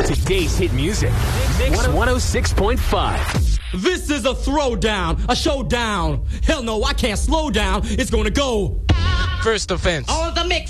Today's hit music. Mix 106.5. This is a throwdown, a showdown. Hell no, I can't slow down. It's gonna go. First offense. On the mix.